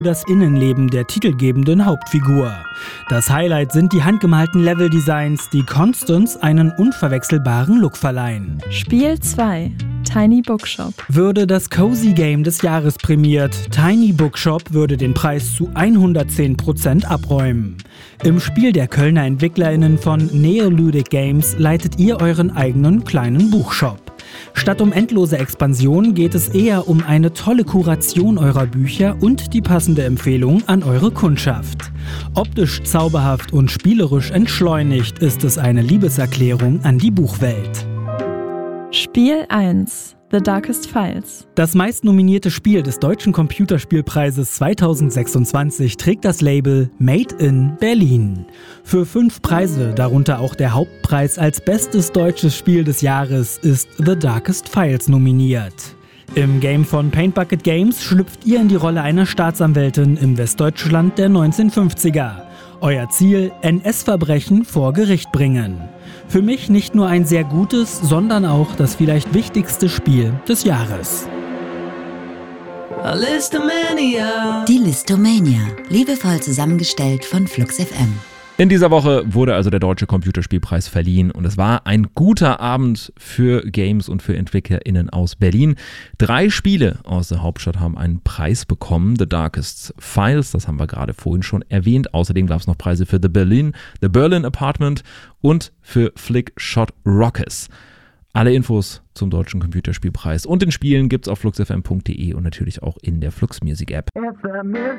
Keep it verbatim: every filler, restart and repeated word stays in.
das Innenleben der titelgebenden Hauptfigur. Das Highlight sind die handgemalten Leveldesigns, die Constance einen unverwechselbaren Look verleihen. Spiel zwei. Tiny Bookshop. Würde das Cozy Game des Jahres prämiert, Tiny Bookshop würde den Preis zu hundertzehn Prozent abräumen. Im Spiel der Kölner EntwicklerInnen von Neoludic Games leitet ihr euren eigenen kleinen Buchshop. Statt um endlose Expansion geht es eher um eine tolle Kuration eurer Bücher und die passende Empfehlung an eure Kundschaft. Optisch zauberhaft und spielerisch entschleunigt ist es eine Liebeserklärung an die Buchwelt. Spiel eins. The Darkest Files. Das meistnominierte Spiel des Deutschen Computerspielpreises zweitausendsechsundzwanzig trägt das Label Made in Berlin. Für fünf Preise, darunter auch der Hauptpreis als bestes deutsches Spiel des Jahres, ist The Darkest Files nominiert. Im Game von Paint Bucket Games schlüpft ihr in die Rolle einer Staatsanwältin im Westdeutschland der neunzehnhundertfünfziger. Euer Ziel: N S-Verbrechen vor Gericht bringen. Für mich nicht nur ein sehr gutes, sondern auch das vielleicht wichtigste Spiel des Jahres. Die Listomania, liebevoll zusammengestellt von Flux F M. In dieser Woche wurde also der Deutsche Computerspielpreis verliehen und es war ein guter Abend für Games und für EntwicklerInnen aus Berlin. Drei Spiele aus der Hauptstadt haben einen Preis bekommen. The Darkest Files, das haben wir gerade vorhin schon erwähnt. Außerdem gab es noch Preise für The Berlin, The Berlin Apartment und für Flick Shot Rockets. Alle Infos zum Deutschen Computerspielpreis und den Spielen gibt's auf flux f m punkt d e und natürlich auch in der Flux Music App.